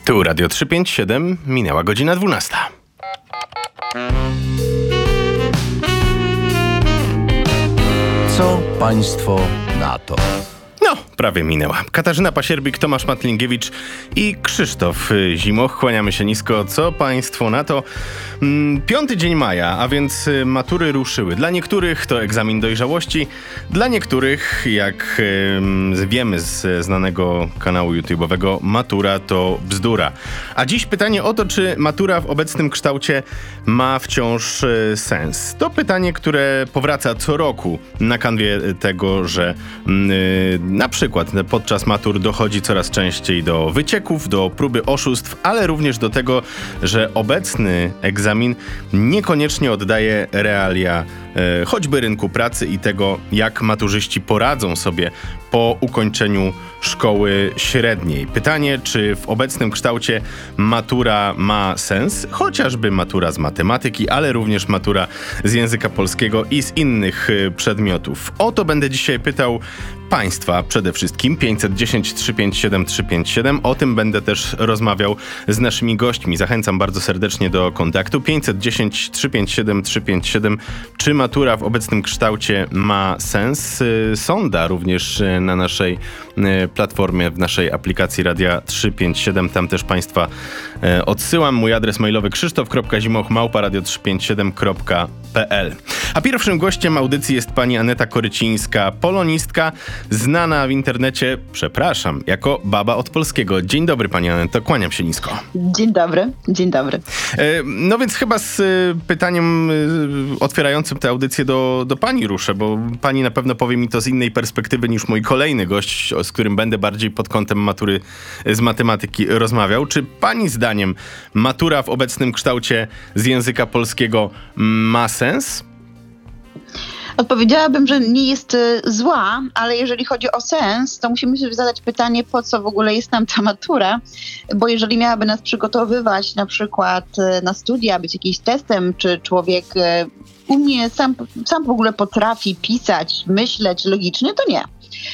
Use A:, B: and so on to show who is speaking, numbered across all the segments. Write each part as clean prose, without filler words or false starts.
A: Tu Radio 357, minęła godzina 12.
B: Co państwo na to?
A: No, prawie minęła. Katarzyna Pasierbik, Tomasz Matlingiewicz i Krzysztof Zimoch. Kłaniamy się nisko. Co państwo na to? 5 dzień maja, a więc matury ruszyły. Dla niektórych to egzamin dojrzałości, dla niektórych, jak wiemy z znanego kanału YouTube'owego, matura to bzdura. A dziś pytanie o to, czy matura w obecnym kształcie ma wciąż sens. To pytanie, które powraca co roku na kanwie tego, że na przykład podczas matur dochodzi coraz częściej do wycieków, do próby oszustw, ale również do tego, że obecny egzamin niekoniecznie oddaje realia choćby rynku pracy i tego, jak maturzyści poradzą sobie po ukończeniu szkoły średniej. Pytanie, czy w obecnym kształcie matura ma sens? Chociażby matura z matematyki, ale również matura z języka polskiego i z innych przedmiotów. O to będę dzisiaj pytał państwa przede wszystkim. 510 357 357. O tym będę też rozmawiał z naszymi gośćmi. Zachęcam bardzo serdecznie do kontaktu. 510 357 357. Czy matura w obecnym kształcie ma sens? Sonda również na naszej platformie, w naszej aplikacji Radia 357. Tam też państwa odsyłam. Mój adres mailowy krzysztof.zimoch@radio357.pl. A pierwszym gościem audycji jest pani Aneta Korycińska, polonistka, znana w internecie, przepraszam, jako Baba od polskiego. Dzień dobry pani Aneto, kłaniam się nisko.
C: Dzień dobry, dzień dobry.
A: No więc chyba z pytaniem otwierającym tę audycję do pani ruszę, bo pani na pewno powie mi to z innej perspektywy niż mój kolejny gość, z którym będę bardziej pod kątem matury z matematyki rozmawiał. Czy pani zdaniem matura w obecnym kształcie z języka polskiego ma sens?
C: Odpowiedziałabym, że nie jest zła, ale jeżeli chodzi o sens, to musimy sobie zadać pytanie, po co w ogóle jest nam ta matura, bo jeżeli miałaby nas przygotowywać na przykład na studia, być jakimś testem, czy człowiek umie, sam w ogóle potrafi pisać, myśleć logicznie, to nie.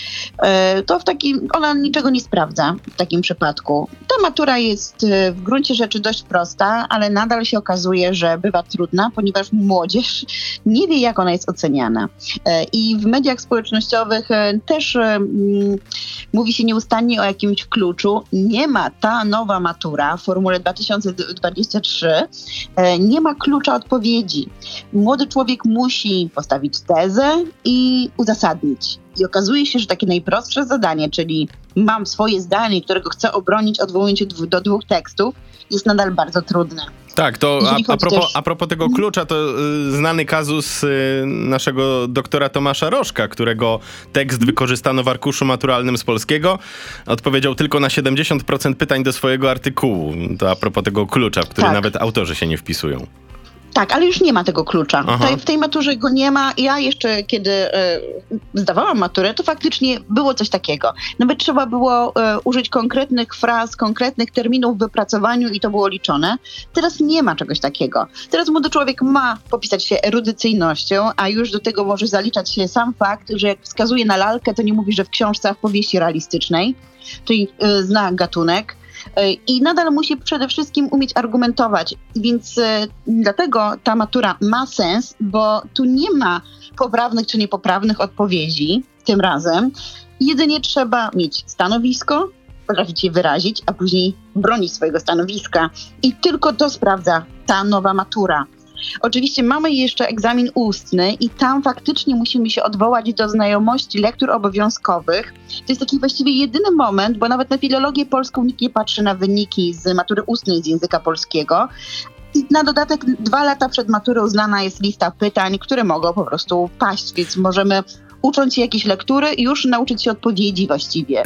C: To ona niczego nie sprawdza w takim przypadku. Ta matura jest w gruncie rzeczy dość prosta, ale nadal się okazuje, że bywa trudna, ponieważ młodzież nie wie, jak ona jest oceniana. I w mediach społecznościowych też mówi się nieustannie o jakimś kluczu. Nie ma ta nowa matura w formule 2023, nie ma klucza odpowiedzi. Młody człowiek musi postawić tezę i uzasadnić. I okazuje się, że takie najprostsze zadanie, czyli mam swoje zdanie, którego chcę obronić, odwołując się do 2 tekstów, jest nadal bardzo trudne.
A: Tak, to a propos tego klucza, to znany kazus naszego doktora Tomasza Rożka, którego tekst wykorzystano w arkuszu maturalnym z polskiego. Odpowiedział tylko na 70% pytań do swojego artykułu. To a propos tego klucza, w który nawet autorzy się nie wpisują.
C: Tak, ale już nie ma tego klucza. W tej maturze go nie ma. Ja jeszcze, kiedy zdawałam maturę, to faktycznie było coś takiego. Nawet trzeba było użyć konkretnych fraz, konkretnych terminów w wypracowaniu i to było liczone. Teraz nie ma czegoś takiego. Teraz młody człowiek ma popisać się erudycyjnością, a już do tego może zaliczać się sam fakt, że jak wskazuje na lalkę, to nie mówi, że w książce, a w powieści realistycznej, czyli zna gatunek. I nadal musi przede wszystkim umieć argumentować, więc dlatego ta matura ma sens, bo tu nie ma poprawnych czy niepoprawnych odpowiedzi tym razem. Jedynie trzeba mieć stanowisko, potrafić je wyrazić, a później bronić swojego stanowiska. I tylko to sprawdza ta nowa matura. Oczywiście mamy jeszcze egzamin ustny i tam faktycznie musimy się odwołać do znajomości lektur obowiązkowych. To jest taki właściwie jedyny moment, bo nawet na filologię polską nikt nie patrzy na wyniki z matury ustnej z języka polskiego. I na dodatek 2 lata przed maturą znana jest lista pytań, które mogą po prostu paść, więc możemy ucząc się jakieś lektury, już nauczyć się odpowiedzi właściwie.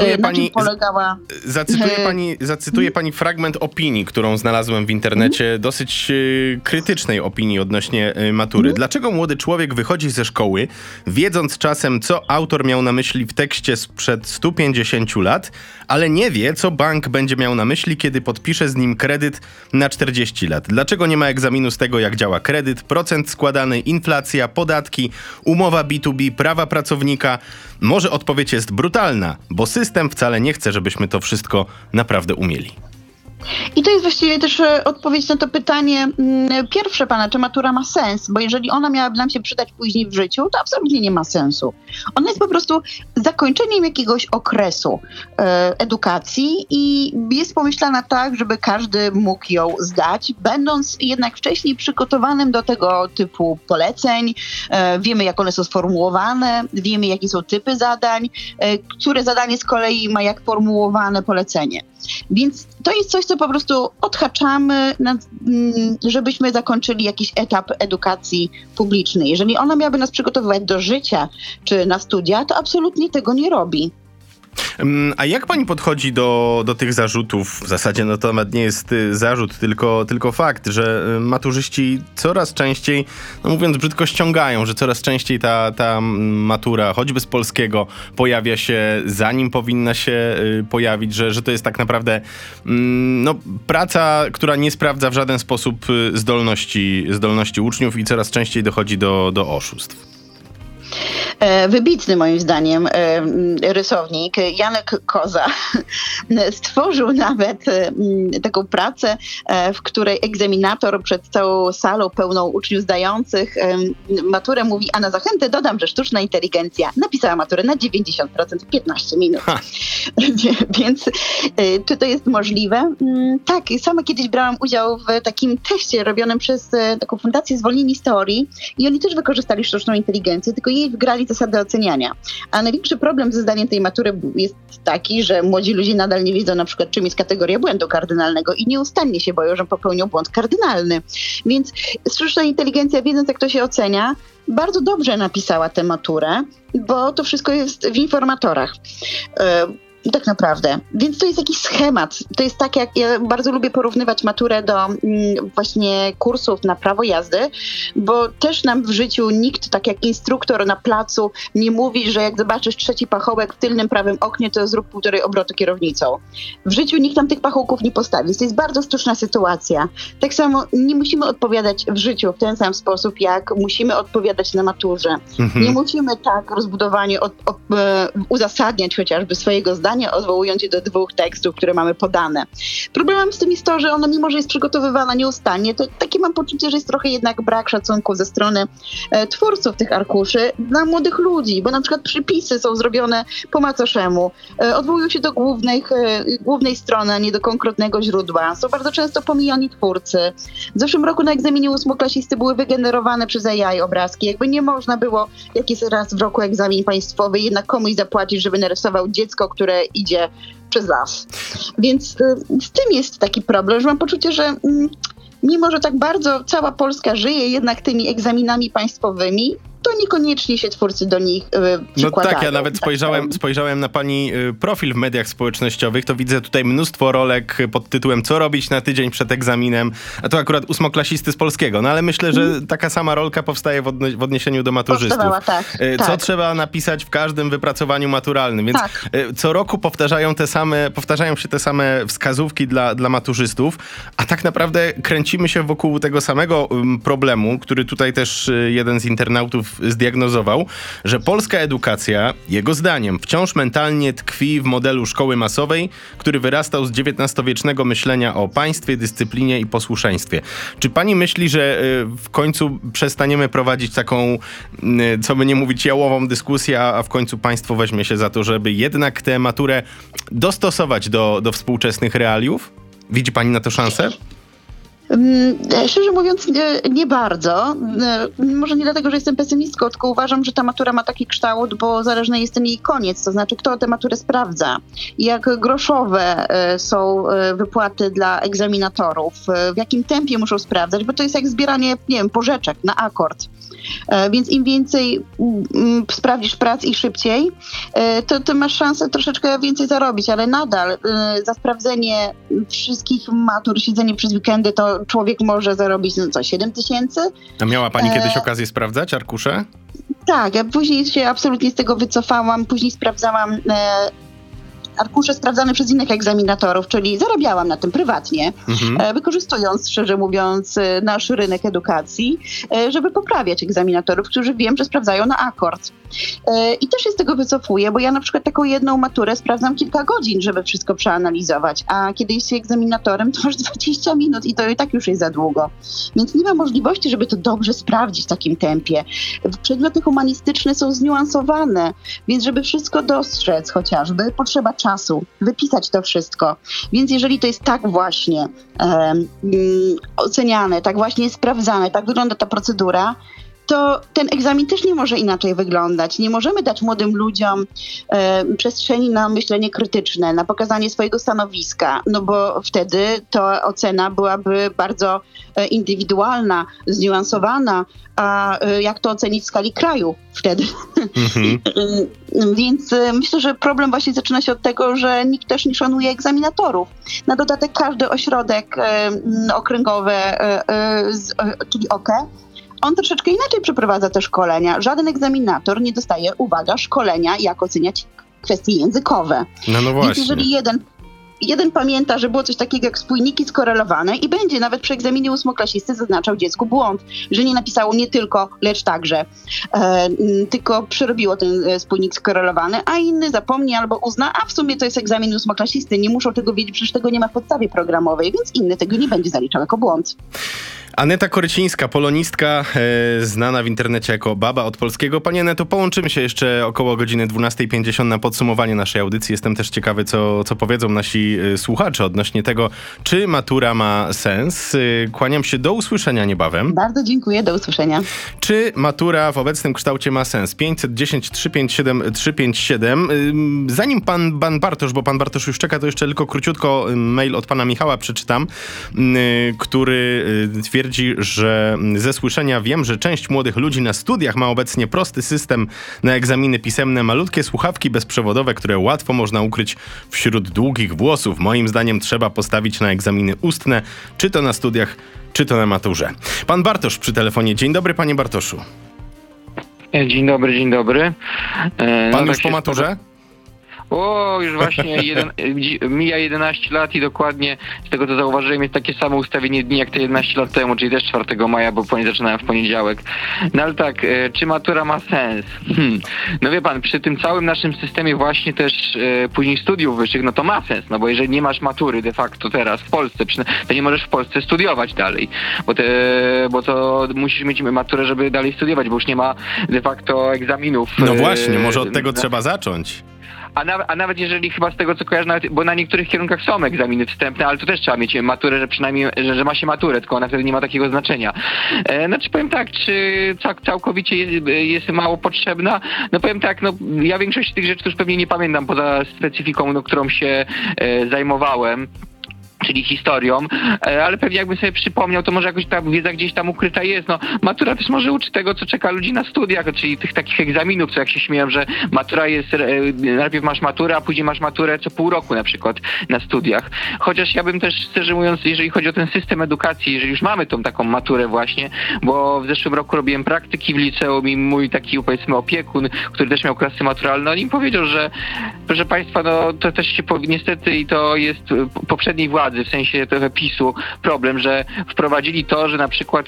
A: Zacytuję pani fragment opinii, którą znalazłem w internecie, dosyć krytycznej opinii odnośnie matury. Dlaczego młody człowiek wychodzi ze szkoły, wiedząc czasem, co autor miał na myśli w tekście sprzed 150 lat, ale nie wie, co bank będzie miał na myśli, kiedy podpisze z nim kredyt na 40 lat? Dlaczego nie ma egzaminu z tego, jak działa kredyt, procent składany, inflacja, podatki, umowa B2B, prawa pracownika? Może odpowiedź jest brutalna, bo system wcale nie chce, żebyśmy to wszystko naprawdę umieli.
C: I to jest właściwie też odpowiedź na to pytanie pierwsze pana, czy matura ma sens, bo jeżeli ona miałaby nam się przydać później w życiu, to absolutnie nie ma sensu. Ona jest po prostu zakończeniem jakiegoś okresu edukacji i jest pomyślana tak, żeby każdy mógł ją zdać, będąc jednak wcześniej przygotowanym do tego typu poleceń. Wiemy, jak one są sformułowane, wiemy, jakie są typy zadań, które zadanie z kolei ma jak formułowane polecenie. Więc to jest coś, co po prostu odhaczamy, żebyśmy zakończyli jakiś etap edukacji publicznej. Jeżeli ona miałaby nas przygotowywać do życia czy na studia, to absolutnie tego nie robi.
A: A jak pani podchodzi do tych zarzutów? W zasadzie to nawet nie jest zarzut, tylko fakt, że maturzyści coraz częściej, mówiąc brzydko, ściągają, że coraz częściej ta matura, choćby z polskiego, pojawia się zanim powinna się pojawić, że to jest tak naprawdę praca, która nie sprawdza w żaden sposób zdolności uczniów i coraz częściej dochodzi do oszustw.
C: Wybitny moim zdaniem rysownik Janek Koza stworzył nawet taką pracę, w której egzaminator przed całą salą pełną uczniów zdających maturę mówi, a na zachętę dodam, że sztuczna inteligencja napisała maturę na 90% w 15 minut. Więc czy to jest możliwe? Tak, sama kiedyś brałam udział w takim teście robionym przez taką fundację Zwolnieni z Teorii i oni też wykorzystali sztuczną inteligencję, tylko jej wgrali zasady oceniania. A największy problem ze zdaniem tej matury jest taki, że młodzi ludzie nadal nie wiedzą na przykład, czym jest kategoria błędu kardynalnego i nieustannie się boją, że popełnią błąd kardynalny. Więc sztuczna inteligencja, wiedząc jak to się ocenia, bardzo dobrze napisała tę maturę, bo to wszystko jest w informatorach. Tak naprawdę. Więc to jest jakiś schemat. To jest tak, jak ja bardzo lubię porównywać maturę do właśnie kursów na prawo jazdy, bo też nam w życiu nikt, tak jak instruktor na placu, nie mówi, że jak zobaczysz trzeci pachołek w tylnym prawym oknie, to zrób 1,5 obrotu kierownicą. W życiu nikt nam tych pachołków nie postawi. To jest bardzo sztuczna sytuacja. Tak samo nie musimy odpowiadać w życiu w ten sam sposób, jak musimy odpowiadać na maturze. Nie musimy tak rozbudowanie uzasadniać chociażby swojego zdania, odwołując się do 2 tekstów, które mamy podane. Problemem z tym jest to, że ona mimo, że jest przygotowywana nieustannie, to takie mam poczucie, że jest trochę jednak brak szacunku ze strony twórców tych arkuszy dla młodych ludzi, bo na przykład przypisy są zrobione po macoszemu, odwołują się do głównej strony, a nie do konkretnego źródła. Są bardzo często pomijani twórcy. W zeszłym roku na egzaminie 8-klasisty były wygenerowane przez AI obrazki. Jakby nie można było, jak jest raz w roku egzamin państwowy, jednak komuś zapłacić, żeby narysował dziecko, które idzie przez las. Więc z tym jest taki problem, że mam poczucie, że mimo, że tak bardzo cała Polska żyje jednak tymi egzaminami państwowymi, to niekoniecznie się twórcy do nich przykładają.
A: No tak, ja nawet spojrzałem na pani profil w mediach społecznościowych, to widzę tutaj mnóstwo rolek pod tytułem "Co robić na tydzień przed egzaminem", a to akurat 8-klasisty z polskiego. No ale myślę, że taka sama rolka powstaje w odniesieniu do maturzystów.
C: Tak.
A: Co trzeba napisać w każdym wypracowaniu maturalnym, więc co roku powtarzają się te same wskazówki dla maturzystów, a tak naprawdę kręcimy się wokół tego samego problemu, który tutaj też jeden z internautów zdiagnozował, że polska edukacja, jego zdaniem, wciąż mentalnie tkwi w modelu szkoły masowej, który wyrastał z XIX-wiecznego myślenia o państwie, dyscyplinie i posłuszeństwie. Czy pani myśli, że w końcu przestaniemy prowadzić taką, co by nie mówić, jałową dyskusję, a w końcu państwo weźmie się za to, żeby jednak tę maturę dostosować do współczesnych realiów? Widzi pani na to szansę?
C: Szczerze mówiąc, nie bardzo. Może nie dlatego, że jestem pesymistką, tylko uważam, że ta matura ma taki kształt, bo zależny jest ten jej koniec. To znaczy, kto tę maturę sprawdza. Jak groszowe są wypłaty dla egzaminatorów, w jakim tempie muszą sprawdzać, bo to jest jak zbieranie, nie wiem, pożyczek na akord. Więc im więcej sprawdzisz prac i szybciej, to ty masz szansę troszeczkę więcej zarobić, ale nadal za sprawdzenie wszystkich matur, siedzenie przez weekendy, to człowiek może zarobić 7 000.
A: A miała pani kiedyś okazję sprawdzać arkusze?
C: Tak, ja później się absolutnie z tego wycofałam, później sprawdzałam arkusze sprawdzane przez innych egzaminatorów, czyli zarabiałam na tym prywatnie, wykorzystując, szczerze mówiąc, nasz rynek edukacji, żeby poprawiać egzaminatorów, którzy wiem, że sprawdzają na akord. I też się z tego wycofuję, bo ja na przykład taką jedną maturę sprawdzam kilka godzin, żeby wszystko przeanalizować, a kiedy jesteś egzaminatorem, to masz 20 minut i to i tak już jest za długo. Więc nie ma możliwości, żeby to dobrze sprawdzić w takim tempie. Przedmioty humanistyczne są zniuansowane, więc żeby wszystko dostrzec chociażby, potrzeba czasu, wypisać to wszystko. Więc jeżeli to jest tak właśnie oceniane, tak właśnie sprawdzane, tak wygląda ta procedura, to ten egzamin też nie może inaczej wyglądać. Nie możemy dać młodym ludziom przestrzeni na myślenie krytyczne, na pokazanie swojego stanowiska, no bo wtedy ta ocena byłaby bardzo indywidualna, zniuansowana, a jak to ocenić w skali kraju wtedy? Więc myślę, że problem właśnie zaczyna się od tego, że nikt też nie szanuje egzaminatorów. Na dodatek każdy ośrodek okręgowy, czyli OKE, on troszeczkę inaczej przeprowadza te szkolenia. Żaden egzaminator nie dostaje, uwaga, szkolenia, jak oceniać kwestie językowe.
A: No właśnie.
C: Więc jeżeli jeden pamięta, że było coś takiego jak spójniki skorelowane i będzie nawet przy egzaminie ósmoklasisty zaznaczał dziecku błąd, że nie napisało nie tylko, lecz także, tylko przerobiło ten spójnik skorelowany, a inny zapomni albo uzna, a w sumie to jest egzamin ósmoklasisty, nie muszą tego wiedzieć, przecież tego nie ma w podstawie programowej, więc inny tego nie będzie zaliczał jako błąd.
A: Aneta Korycińska, polonistka, znana w internecie jako Baba od polskiego. Pani Aneto, połączymy się jeszcze około godziny 12:50 na podsumowanie naszej audycji. Jestem też ciekawy, co powiedzą nasi słuchacze odnośnie tego, czy matura ma sens. Kłaniam się, do usłyszenia niebawem.
C: Bardzo dziękuję, do usłyszenia.
A: Czy matura w obecnym kształcie ma sens? 510 357 357. Zanim pan Bartosz, bo pan Bartosz już czeka, to jeszcze tylko króciutko mail od pana Michała przeczytam, który twierdzi, że ze słyszenia wiem, że część młodych ludzi na studiach ma obecnie prosty system na egzaminy pisemne, malutkie słuchawki bezprzewodowe, które łatwo można ukryć wśród długich włosów. Moim zdaniem trzeba postawić na egzaminy ustne, czy to na studiach, czy to na maturze. Pan Bartosz przy telefonie. Dzień dobry, panie Bartoszu.
D: Dzień dobry, dzień dobry.
A: Pan już po maturze?
D: Już właśnie mija 11 lat i dokładnie z tego co zauważyłem jest takie samo ustawienie dni jak te 11 lat temu, czyli też 4 maja, bo zaczynałem w poniedziałek. No ale tak, czy matura ma sens? No wie pan, przy tym całym naszym systemie właśnie też później studiów wyższych, no to ma sens, no bo jeżeli nie masz matury de facto teraz w Polsce, to nie możesz w Polsce studiować dalej, bo to musisz mieć maturę, żeby dalej studiować, bo już nie ma de facto egzaminów.
A: No właśnie, może od tego trzeba zacząć.
D: A nawet jeżeli chyba z tego co kojarzę, bo na niektórych kierunkach są egzaminy wstępne, ale to też trzeba mieć maturę, że przynajmniej, że ma się maturę, tylko ona wtedy nie ma takiego znaczenia. Znaczy powiem tak, czy całkowicie jest mało potrzebna? No powiem tak, no ja większość tych rzeczy już pewnie nie pamiętam poza specyfiką, którą się zajmowałem, czyli historią, ale pewnie jakbym sobie przypomniał, to może jakoś ta wiedza gdzieś tam ukryta jest. No, matura też może uczy tego, co czeka ludzi na studiach, czyli tych takich egzaminów, co jak się śmieją, że matura jest, najpierw masz maturę, a później masz maturę co pół roku na przykład na studiach. Chociaż ja bym też, szczerze mówiąc, jeżeli chodzi o ten system edukacji, jeżeli już mamy tą taką maturę właśnie, bo w zeszłym roku robiłem praktyki w liceum i mój taki, powiedzmy, opiekun, który też miał klasy maturalne, on im powiedział, że proszę państwa, no to też się niestety i to jest poprzedniej władzy, w sensie trochę PiS-u, problem, że wprowadzili to, że na przykład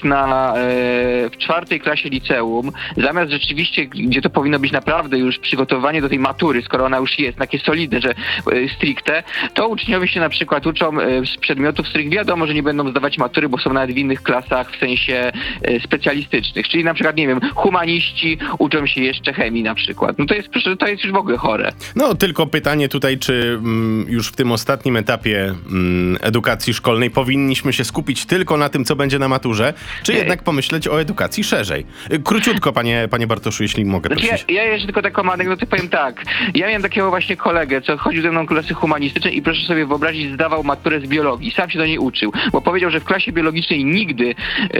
D: w 4 klasie liceum, zamiast rzeczywiście, gdzie to powinno być naprawdę już przygotowanie do tej matury, skoro ona już jest takie solidne, że stricte, to uczniowie się na przykład uczą z przedmiotów, z których wiadomo, że nie będą zdawać matury, bo są nawet w innych klasach, w sensie specjalistycznych. Czyli na przykład, nie wiem, humaniści uczą się jeszcze chemii na przykład. No to jest już w ogóle chore.
A: No tylko pytanie tutaj, czy już w tym ostatnim etapie edukacji szkolnej powinniśmy się skupić tylko na tym, co będzie na maturze, czy jednak pomyśleć o edukacji szerzej? Króciutko, panie Bartoszu, jeśli mogę prosić.
D: Ja jeszcze tylko taką anegdotę powiem tak. Ja miałem takiego właśnie kolegę, co chodził ze mną klasy humanistyczne i proszę sobie wyobrazić, zdawał maturę z biologii. Sam się do niej uczył, bo powiedział, że w klasie biologicznej nigdy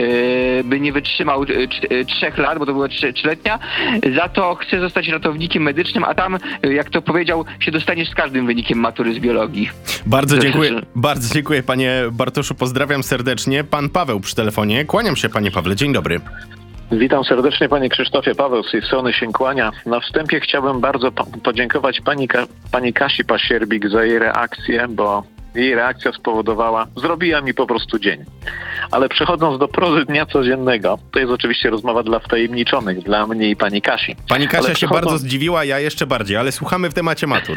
D: by nie wytrzymał 3 lat, bo to była 3-letnia, za to chce zostać ratownikiem medycznym, a tam, jak to powiedział, się dostaniesz z każdym wynikiem matury z biologii.
A: Bardzo dziękuję, panie Bartoszu, pozdrawiam serdecznie. Pan Paweł przy telefonie. Kłaniam się, panie Pawle, dzień dobry.
E: Witam serdecznie, panie Krzysztofie. Paweł z tej strony się kłania. Na wstępie chciałbym bardzo podziękować pani Kasi Pasierbik za jej reakcję, bo jej reakcja zrobiła mi po prostu dzień. Ale przechodząc do prozy dnia codziennego, to jest oczywiście rozmowa dla wtajemniczonych, dla mnie i pani Kasi.
A: Pani Kasia się bardzo zdziwiła, ja jeszcze bardziej, ale słuchamy w temacie matur.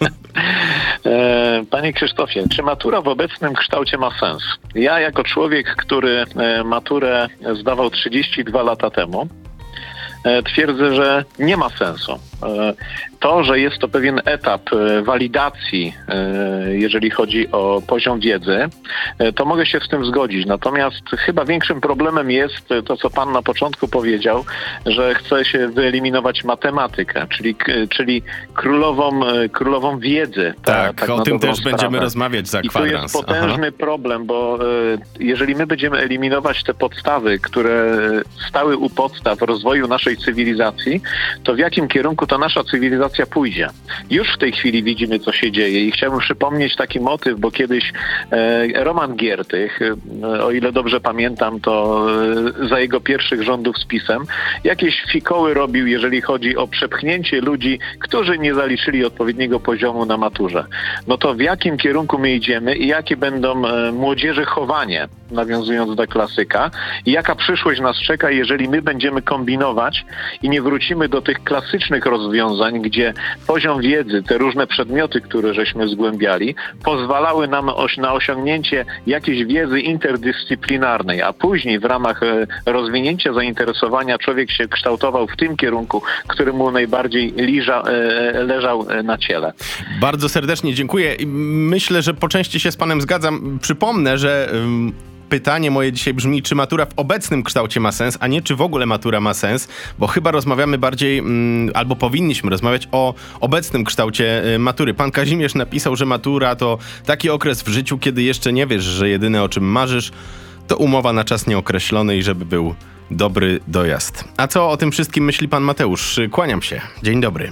E: Panie Krzysztofie, czy matura w obecnym kształcie ma sens? Ja jako człowiek, który maturę zdawał 32 lata temu, twierdzę, że nie ma sensu. To, że jest to pewien etap walidacji, jeżeli chodzi o poziom wiedzy, to mogę się z tym zgodzić. Natomiast chyba większym problemem jest to, co pan na początku powiedział, że chce się wyeliminować matematykę, czyli królową wiedzy.
A: Tak, o tym też będziemy rozmawiać za kwadrans.
E: I tu jest potężny problem, bo jeżeli my będziemy eliminować te podstawy, które stały u podstaw rozwoju naszej cywilizacji, to w jakim kierunku ta nasza cywilizacja pójdzie. Już w tej chwili widzimy, co się dzieje i chciałbym przypomnieć taki motyw, bo kiedyś Roman Giertych, o ile dobrze pamiętam, to za jego pierwszych rządów z PiS-em, jakieś fikoły robił, jeżeli chodzi o przepchnięcie ludzi, którzy nie zaliczyli odpowiedniego poziomu na maturze. No to w jakim kierunku my idziemy i jakie będą młodzieży chowanie, nawiązując do klasyka, i jaka przyszłość nas czeka, jeżeli my będziemy kombinować i nie wrócimy do tych klasycznych rozwiązań, gdzie poziom wiedzy, te różne przedmioty, które żeśmy zgłębiali, pozwalały nam na osiągnięcie jakiejś wiedzy interdyscyplinarnej, a później w ramach rozwinięcia zainteresowania człowiek się kształtował w tym kierunku, który mu najbardziej leżał na ciele.
A: Bardzo serdecznie dziękuję. Myślę, że po części się z panem zgadzam. Przypomnę, że pytanie moje dzisiaj brzmi, czy matura w obecnym kształcie ma sens, a nie czy w ogóle matura ma sens, bo chyba rozmawiamy bardziej, albo powinniśmy rozmawiać o obecnym kształcie matury. Pan Kazimierz napisał, że matura to taki okres w życiu, kiedy jeszcze nie wiesz, że jedyne o czym marzysz, to umowa na czas nieokreślony i żeby był dobry dojazd. A co o tym wszystkim myśli pan Mateusz? Kłaniam się. Dzień dobry.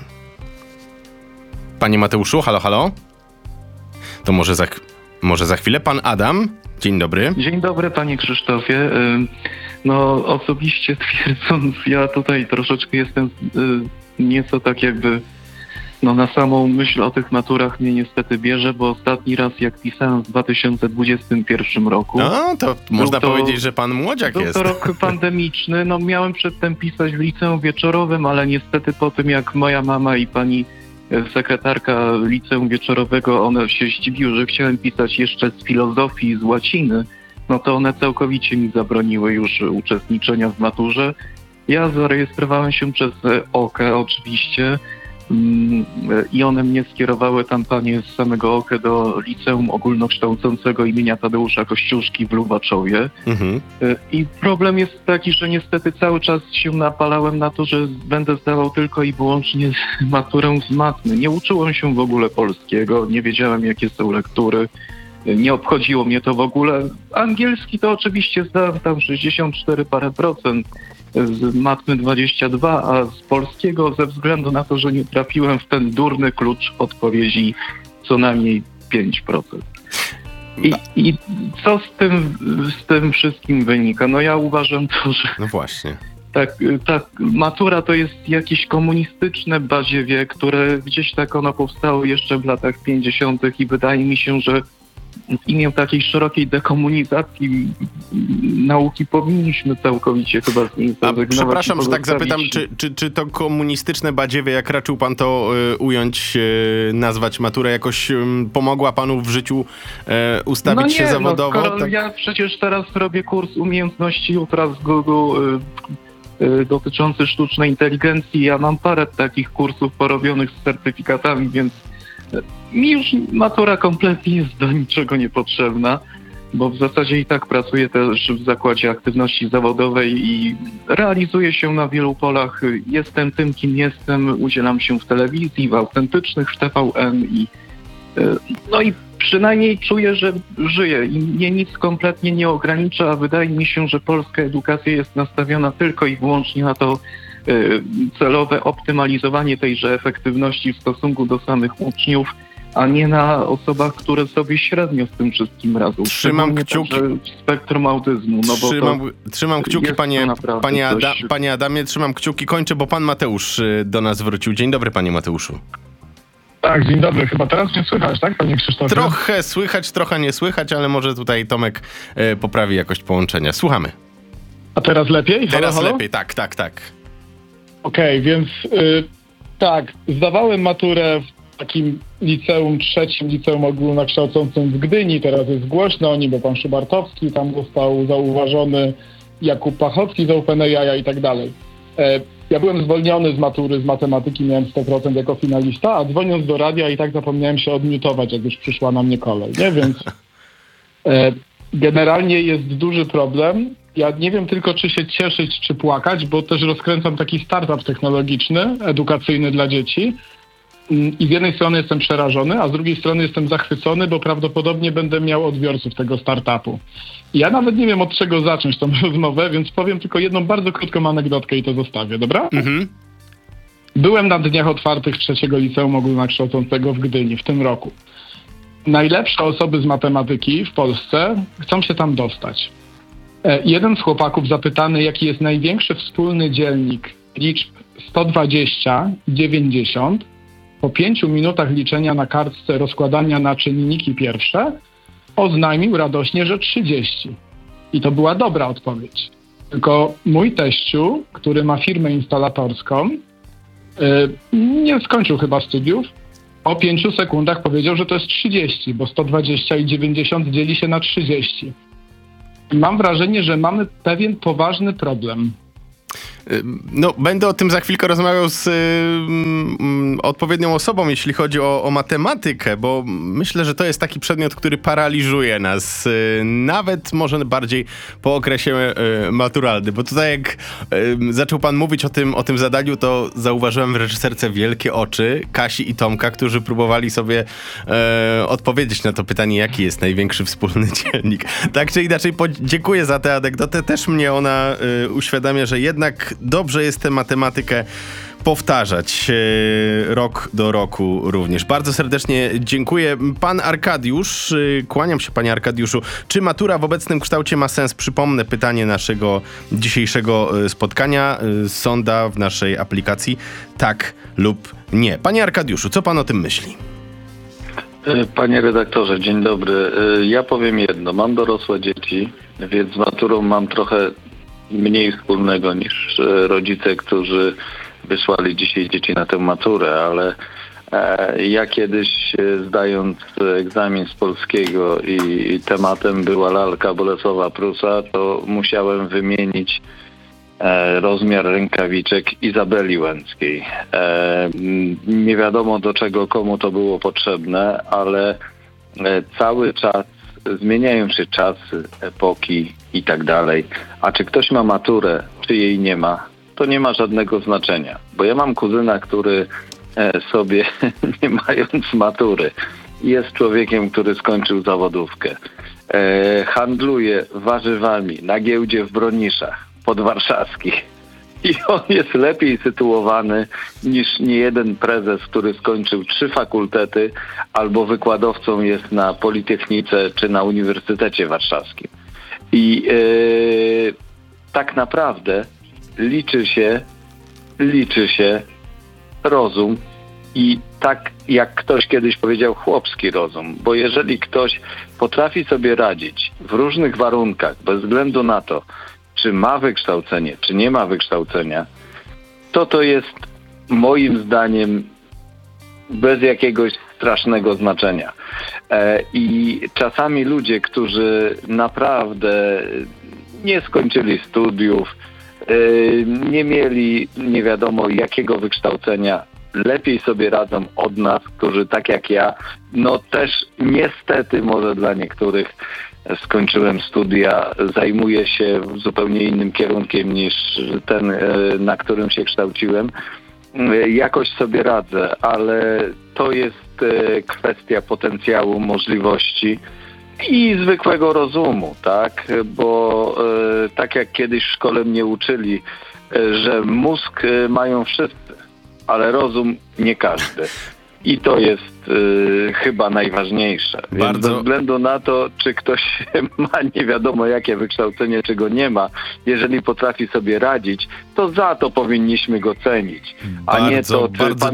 A: Panie Mateuszu, halo, halo? To może za chwilę pan Adam? Dzień dobry.
F: Dzień dobry, panie Krzysztofie. No osobiście twierdząc, ja tutaj troszeczkę jestem nieco tak jakby na samą myśl o tych maturach mnie niestety bierze, bo ostatni raz jak pisałem w 2021 roku.
A: No, to można powiedzieć, że pan młodziak jest.
F: Był to rok pandemiczny, miałem przedtem pisać w liceum wieczorowym, ale niestety po tym jak moja mama i pani sekretarka liceum wieczorowego, one się zdziwiły, że chciałem pisać jeszcze z filozofii, z łaciny, to one całkowicie mi zabroniły już uczestniczenia w maturze. Ja zarejestrowałem się przez OKE oczywiście i one mnie skierowały, tam panie z samego OKE, do Liceum Ogólnokształcącego imienia Tadeusza Kościuszki w Lubaczowie. I problem jest taki, że niestety cały czas się napalałem na to, że będę zdawał tylko i wyłącznie maturę z matmy. Nie uczyłem się w ogóle polskiego, nie wiedziałem jakie są lektury, nie obchodziło mnie to w ogóle. Angielski to oczywiście zdałem tam 64 parę procent, z matmy 22, a z polskiego ze względu na to, że nie trafiłem w ten durny klucz odpowiedzi co najmniej 5%. I co z tym wszystkim wynika? Ja uważam to, że
A: no właśnie.
F: Tak, matura to jest jakieś komunistyczne badziewie, które gdzieś tak ono powstało jeszcze w latach 50. i wydaje mi się, że w imię takiej szerokiej dekomunizacji nauki powinniśmy całkowicie chyba z niej zrezygnować.
A: Przepraszam, że tak zapytam, czy to komunistyczne badziewie, jak raczył pan to ująć, nazwać maturę, jakoś pomogła panu w życiu ustawić się zawodowo?
F: Tak? Ja przecież teraz robię kurs umiejętności jutra z Google dotyczący sztucznej inteligencji. Ja mam parę takich kursów porobionych z certyfikatami, więc mi już matura kompletnie jest do niczego niepotrzebna, bo w zasadzie i tak pracuję też w zakładzie aktywności zawodowej i realizuję się na wielu polach. Jestem tym, kim jestem, udzielam się w telewizji, w Autentycznych, w TVN i przynajmniej czuję, że żyję i mnie nic kompletnie nie ogranicza, a wydaje mi się, że polska edukacja jest nastawiona tylko i wyłącznie na to celowe optymalizowanie tejże efektywności w stosunku do samych uczniów, a nie na osobach, które sobie średnio z tym wszystkim radzą.
A: Trzymam kciuki.
F: Spektrum autyzmu.
A: Trzymam kciuki, panie Adamie, trzymam kciuki. Kończę, bo pan Mateusz do nas wrócił. Dzień dobry, panie Mateuszu.
G: Tak, dzień dobry. Chyba teraz mnie słychać, tak, panie Krzysztofie?
A: Trochę słychać, trochę nie słychać, ale może tutaj Tomek poprawi jakość połączenia. Słuchamy.
G: A teraz lepiej?
A: Teraz
G: halo?
A: lepiej, tak.
G: Okej, więc tak, zdawałem maturę w takim trzecim liceum ogólnokształcącym w Gdyni. Teraz jest głośno o nim, bo pan Szybartowski tam został zauważony, Jakub Pachowski z OpenAI i tak dalej. Ja byłem zwolniony z matury z matematyki, miałem 100% jako finalista, a dzwoniąc do radia i tak zapomniałem się odmiutować, jak już przyszła na mnie kolej, nie? Więc generalnie jest duży problem. Ja nie wiem tylko, czy się cieszyć, czy płakać, bo też rozkręcam taki startup technologiczny, edukacyjny dla dzieci. I z jednej strony jestem przerażony, a z drugiej strony jestem zachwycony, bo prawdopodobnie będę miał odbiorców tego startupu. I ja nawet nie wiem, od czego zacząć tą rozmowę, więc powiem tylko jedną bardzo krótką anegdotkę i to zostawię, dobra?
A: Mhm.
G: Byłem na dniach otwartych trzeciego liceum ogólnokształcącego w Gdyni w tym roku. Najlepsze osoby z matematyki w Polsce chcą się tam dostać. Jeden z chłopaków zapytany, jaki jest największy wspólny dzielnik liczb 120 i 90, po 5 minutach liczenia na kartce rozkładania na czynniki pierwsze, oznajmił radośnie, że 30. I to była dobra odpowiedź. Tylko mój teściu, który ma firmę instalatorską, nie skończył chyba studiów, po 5 sekundach powiedział, że to jest 30, bo 120 i 90 dzieli się na 30. I mam wrażenie, że mamy pewien poważny problem.
A: No, będę o tym za chwilkę rozmawiał z odpowiednią osobą, jeśli chodzi o matematykę, bo myślę, że to jest taki przedmiot, który paraliżuje nas, nawet może bardziej po okresie maturalnym, bo tutaj jak zaczął pan mówić o tym zadaniu, to zauważyłem w reżyserce wielkie oczy Kasi i Tomka, którzy próbowali sobie odpowiedzieć na to pytanie, jaki jest największy wspólny dziennik. Tak czy inaczej, dziękuję za tę anegdotę, też mnie ona uświadamia, że jednak dobrze jest tę matematykę powtarzać rok do roku również. Bardzo serdecznie dziękuję. Pan Arkadiusz, kłaniam się panie Arkadiuszu. Czy matura w obecnym kształcie ma sens? Przypomnę pytanie naszego dzisiejszego spotkania. Sonda w naszej aplikacji tak lub nie. Panie Arkadiuszu, co pan o tym myśli?
H: Panie redaktorze, dzień dobry. Ja powiem jedno. Mam dorosłe dzieci, więc z maturą mam trochę mniej wspólnego niż rodzice, którzy wysłali dzisiaj dzieci na tę maturę, ale ja kiedyś zdając egzamin z polskiego i tematem była lalka Bolesława Prusa, to musiałem wymienić rozmiar rękawiczek Izabeli Łęckiej. Nie wiadomo do czego komu to było potrzebne, ale cały czas zmieniają się czasy, epoki i tak dalej. A czy ktoś ma maturę, czy jej nie ma, to nie ma żadnego znaczenia. Bo ja mam kuzyna, który sobie, nie mając matury, jest człowiekiem, który skończył zawodówkę. Handluje warzywami na giełdzie w Broniszach podwarszawskich. I on jest lepiej sytuowany niż niejeden prezes, który skończył 3 fakultety albo wykładowcą jest na Politechnice czy na Uniwersytecie Warszawskim. I tak naprawdę liczy się rozum i tak jak ktoś kiedyś powiedział, chłopski rozum. Bo jeżeli ktoś potrafi sobie radzić w różnych warunkach, bez względu na to, czy ma wykształcenie, czy nie ma wykształcenia, to jest moim zdaniem bez jakiegoś strasznego znaczenia. I czasami ludzie, którzy naprawdę nie skończyli studiów, nie mieli nie wiadomo jakiego wykształcenia, lepiej sobie radzą od nas, którzy tak jak ja, no też niestety może dla niektórych skończyłem studia, zajmuję się zupełnie innym kierunkiem niż ten, na którym się kształciłem. Jakoś sobie radzę, ale to jest kwestia potencjału, możliwości i zwykłego rozumu, tak? Bo tak jak kiedyś w szkole mnie uczyli, że mózg mają wszyscy, ale rozum nie każdy. I to jest chyba najważniejsze. Więc
A: Bardzo.
H: bez względu na to, czy ktoś ma nie wiadomo jakie wykształcenie, czy go nie ma, jeżeli potrafi sobie radzić, to za to powinniśmy go cenić. A nie to,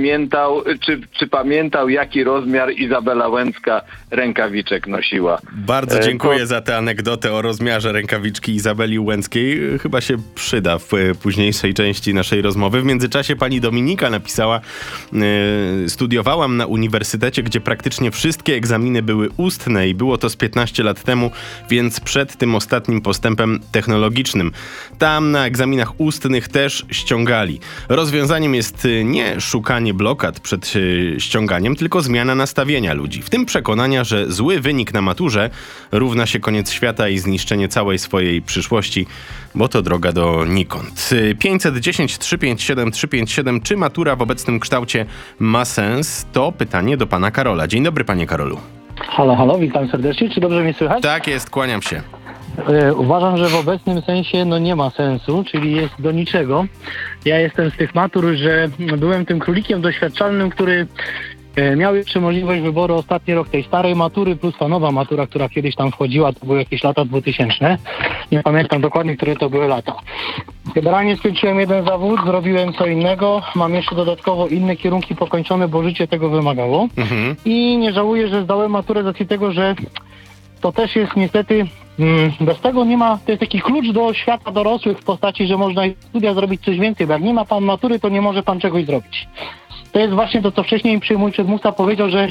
H: czy pamiętał, jaki rozmiar Izabela Łęcka rękawiczek nosiła.
A: Bardzo dziękuję za tę anegdotę o rozmiarze rękawiczki Izabeli Łęckiej. Chyba się przyda w późniejszej części naszej rozmowy. W międzyczasie pani Dominika napisała: studiowałam na uniwersytecie, gdzie praktycznie wszystkie egzaminy były ustne i było to z 15 lat temu, więc przed tym ostatnim postępem technologicznym. Tam na egzaminach ustnych też ściągali. Rozwiązaniem jest nie szukanie blokad przed ściąganiem, tylko zmiana nastawienia ludzi. W tym przekonania, że zły wynik na maturze równa się koniec świata i zniszczenie całej swojej przyszłości, bo to droga donikąd. 510 357 357. Czy matura w obecnym kształcie ma sens? To pytanie do pana Karola. Dzień dobry, panie Karolu.
I: Halo, witam serdecznie. Czy dobrze mnie słychać?
A: Tak jest, kłaniam się.
I: Uważam, że w obecnym sensie nie ma sensu, czyli jest do niczego. Ja jestem z tych matur, że byłem tym królikiem doświadczalnym, który miał jeszcze możliwość wyboru ostatni rok tej starej matury plus ta nowa matura, która kiedyś tam wchodziła, to były jakieś lata 2000. Nie pamiętam dokładnie, które to były lata. Generalnie skończyłem jeden zawód, zrobiłem co innego, mam jeszcze dodatkowo inne kierunki pokończone, bo życie tego wymagało. I nie żałuję, że zdałem maturę z racji tego, że to też jest niestety, bez tego nie ma, to jest taki klucz do świata dorosłych w postaci, że można studia zrobić coś więcej, bo jak nie ma pan matury, to nie może pan czegoś zrobić. To jest właśnie to, co wcześniej mój przedmówca powiedział, że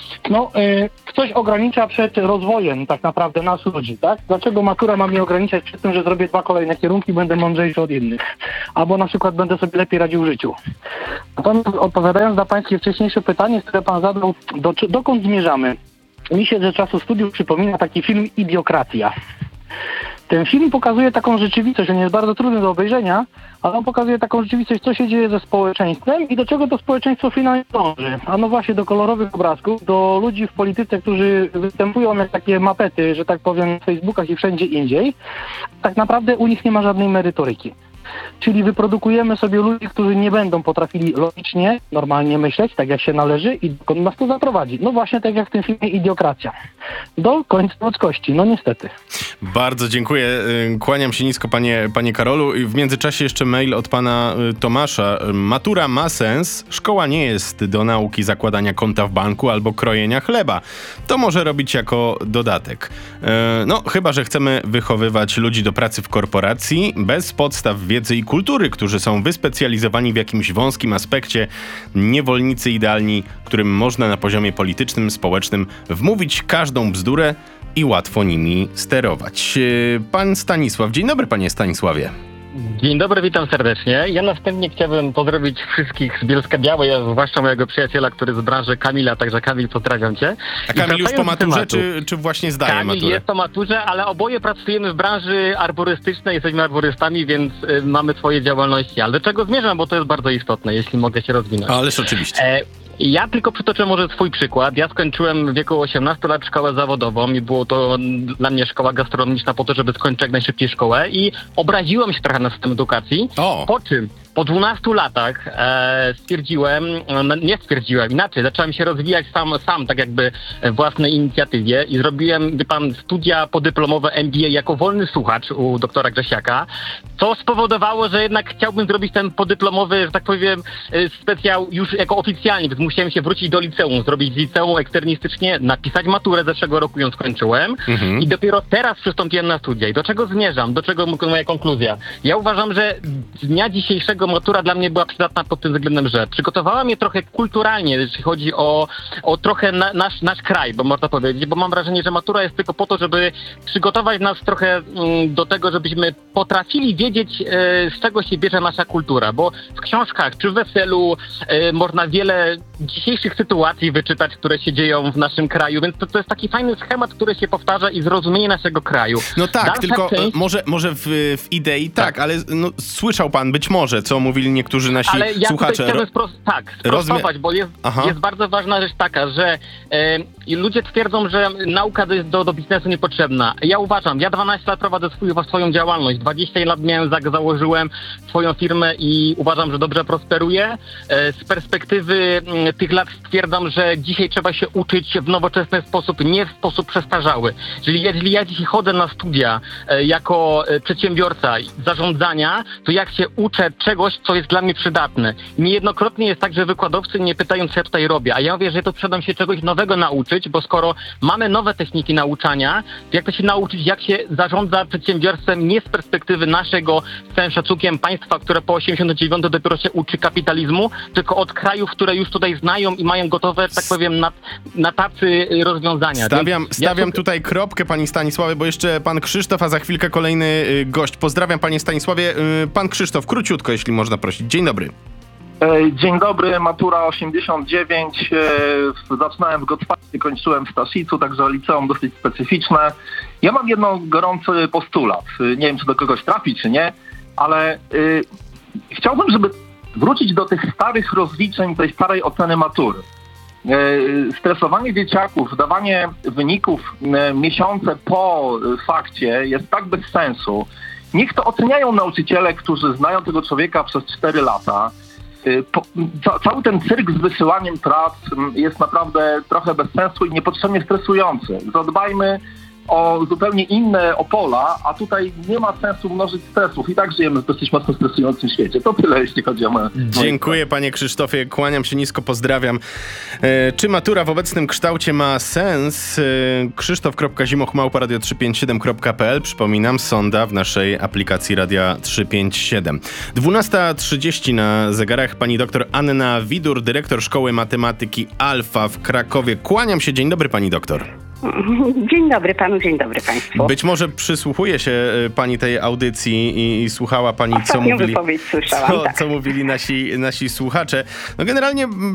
I: coś ogranicza przed rozwojem tak naprawdę nas ludzi, tak? Dlaczego matura ma mnie ograniczać przed tym, że zrobię 2 kolejne kierunki, będę mądrzejszy od innych? Albo na przykład będę sobie lepiej radził w życiu. Natomiast odpowiadając na pańskie wcześniejsze pytanie, które pan zadał, dokąd zmierzamy? Mi się ze czasu studiów przypomina taki film Idiokracja. Ten film pokazuje taką rzeczywistość, on jest bardzo trudny do obejrzenia, ale on pokazuje taką rzeczywistość, co się dzieje ze społeczeństwem i do czego to społeczeństwo finalnie dąży. A no właśnie do kolorowych obrazków, do ludzi w polityce, którzy występują jak takie mapety, że tak powiem, na Facebookach i wszędzie indziej. Tak naprawdę u nich nie ma żadnej merytoryki. Czyli wyprodukujemy sobie ludzi, którzy nie będą potrafili logicznie, normalnie myśleć, tak jak się należy i dokąd nas to zaprowadzi. No właśnie tak jak w tym filmie Idiokracja. Do końca ludzkości, no niestety.
A: Bardzo dziękuję. Kłaniam się nisko, panie Karolu. I w międzyczasie jeszcze mail od pana Tomasza. Matura ma sens. Szkoła nie jest do nauki zakładania konta w banku albo krojenia chleba. To może robić jako dodatek. No, chyba że chcemy wychowywać ludzi do pracy w korporacji bez podstaw wiedzy i kultury, którzy są wyspecjalizowani w jakimś wąskim aspekcie, niewolnicy idealni, którym można na poziomie politycznym, społecznym wmówić każdą bzdurę i łatwo nimi sterować. Pan Stanisław. Dzień dobry, panie Stanisławie.
J: Dzień dobry, witam serdecznie. Ja następnie chciałbym pozdrowić wszystkich z Bielska-Białej, a zwłaszcza mojego przyjaciela, który z branży Kamila, także Kamil, pozdrawiam cię.
A: A Kamil już po maturze, czy właśnie zdaje
J: Kamil
A: maturę?
J: jest po maturze, ale oboje pracujemy w branży arborystycznej, jesteśmy arborystami, więc mamy swoje działalności. Ale do czego zmierzam, bo to jest bardzo istotne, jeśli mogę się rozwinąć.
A: Ależ oczywiście.
J: Ja tylko przytoczę może swój przykład. Ja skończyłem w wieku 18 lat szkołę zawodową i było to dla mnie szkoła gastronomiczna po to, żeby skończyć jak najszybciej szkołę i obraziłem się trochę na system edukacji. Po czym po 12 latach zacząłem się rozwijać sam tak jakby w własnej inicjatywie i zrobiłem, wie pan, studia podyplomowe MBA jako wolny słuchacz u doktora Grzesiaka, co spowodowało, że jednak chciałbym zrobić ten podyplomowy, że tak powiem, specjał już jako oficjalnie, więc musiałem się wrócić do liceum, zrobić liceum eksternistycznie, napisać maturę, zeszłego roku ją skończyłem i dopiero teraz przystąpiłem na studia. I do czego zmierzam? Do czego moja konkluzja? Ja uważam, że z dnia dzisiejszego matura dla mnie była przydatna pod tym względem, że przygotowała mnie trochę kulturalnie, jeśli chodzi o trochę nasz kraj, bo można powiedzieć, bo mam wrażenie, że matura jest tylko po to, żeby przygotować nas trochę do tego, żebyśmy potrafili wiedzieć, z czego się bierze nasza kultura, bo w książkach czy w weselu można wiele dzisiejszych sytuacji wyczytać, które się dzieją w naszym kraju, więc to jest taki fajny schemat, który się powtarza i zrozumienie naszego kraju.
A: No tak, dalsza tylko część... może w idei tak, ale no, słyszał pan być może, co mówili niektórzy nasi
J: Ale ja
A: słuchacze.
J: chciałbym sprostować, bo jest bardzo ważna rzecz taka, że ludzie twierdzą, że nauka do biznesu niepotrzebna. Ja uważam, ja 12 lat prowadzę swoją działalność, 20 lat założyłem swoją firmę i uważam, że dobrze prosperuję. Z perspektywy tych lat stwierdzam, że dzisiaj trzeba się uczyć w nowoczesny sposób, nie w sposób przestarzały. Czyli jeżeli ja dzisiaj chodzę na studia jako przedsiębiorca zarządzania, to jak się uczę czegoś, co jest dla mnie przydatne. Niejednokrotnie jest tak, że wykładowcy mnie pytają, co ja tutaj robię, a ja mówię, że to trzeba się czegoś nowego nauczyć, bo skoro mamy nowe techniki nauczania, to jak to się nauczyć, jak się zarządza przedsiębiorstwem nie z perspektywy naszego, z całym szacunkiem, państwa, które po 89 dopiero się uczy kapitalizmu, tylko od krajów, które już tutaj znają i mają gotowe, tak powiem, na tacy rozwiązania.
A: Stawiam tutaj kropkę, panie Stanisławie, bo jeszcze pan Krzysztof, a za chwilkę kolejny gość. Pozdrawiam, panie Stanisławie. Pan Krzysztof, króciutko, jeśli można prosić. Dzień dobry.
K: Dzień dobry, matura 89, zaczynałem w Gotthardie, kończyłem w Staszicu, także liceum dosyć specyficzne. Ja mam jeden gorący postulat, nie wiem, czy do kogoś trafi, czy nie, ale chciałbym, żeby wrócić do tych starych rozliczeń, tej starej oceny matury. Stresowanie dzieciaków, dawanie wyników miesiące po fakcie jest tak bez sensu. Niech to oceniają nauczyciele, którzy znają tego człowieka przez 4 lata. Cały ten cyrk z wysyłaniem prac jest naprawdę trochę bez sensu i niepotrzebnie stresujący. Zadbajmy o zupełnie inne pola, a tutaj nie ma sensu mnożyć stresów. I tak żyjemy w dosyć mocno stresującym świecie. To tyle, jeśli chodzi o moje...
A: Dziękuję, panie Krzysztofie. Kłaniam się nisko, pozdrawiam. Czy matura w obecnym kształcie ma sens? Krzysztof.zimoch@radio357.pl. Przypominam, sonda w naszej aplikacji Radia 357. 12:30 na zegarach. Pani doktor Anna Widur, dyrektor Szkoły Matematyki Alfa w Krakowie. Kłaniam się. Dzień dobry, pani doktor.
L: Dzień dobry panu, dzień dobry państwu.
A: Być może przysłuchuje się pani tej audycji i słuchała pani, co mówili,
L: wypowiedź słyszałam,
A: co mówili nasi słuchacze. No generalnie